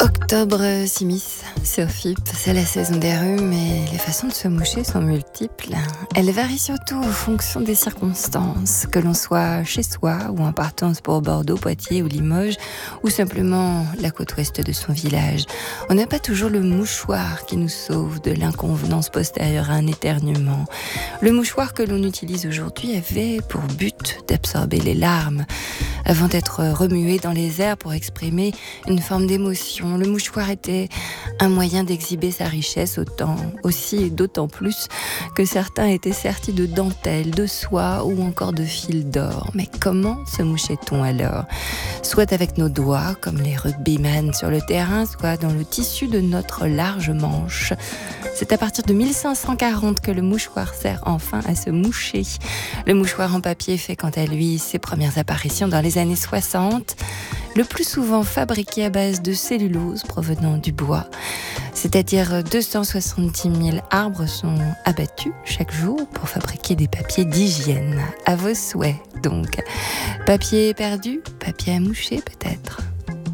Octobre s'immisce sur FIP, c'est la saison des rhumes et les façons de se moucher sont multiples. Elles varient surtout en fonction des circonstances, que l'on soit chez soi ou en partance pour Bordeaux, Poitiers ou Limoges, ou simplement la côte ouest de son village. On n'a pas toujours le mouchoir qui nous sauve de l'inconvenance postérieure à un éternuement. Le mouchoir que l'on utilise aujourd'hui avait pour but d'absorber les larmes avant d'être remué dans les airs pour exprimer une forme d'émotion. Le mouchoir était un moyen d'exhiber sa richesse aussi et d'autant plus que certains étaient sertis de dentelle, de soie ou encore de fil d'or. Mais comment se mouchait-on alors ? Soit avec nos doigts, comme les rugbyman sur le terrain, soit dans le tissu de notre large manche. C'est à partir de 1540 que le mouchoir sert enfin à se moucher. Le mouchoir en papier fait quant à lui ses premières apparitions dans les années 60, le plus souvent fabriqué à base de cellulose provenant du bois. C'est-à-dire 270 000 arbres sont abattus chaque jour pour fabriquer des papiers d'hygiène. À vos souhaits donc. Papier perdu, papier à moucher peut-être.